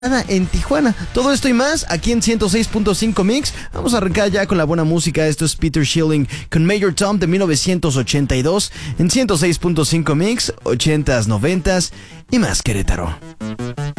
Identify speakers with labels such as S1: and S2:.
S1: en Tijuana. Todo esto y más aquí en 106.5 Mix. Vamos a arrancar ya con la buena música. Esto es Peter Schilling con Major Tom de 1982 en 106.5 Mix, 80s, 90s y más Querétaro.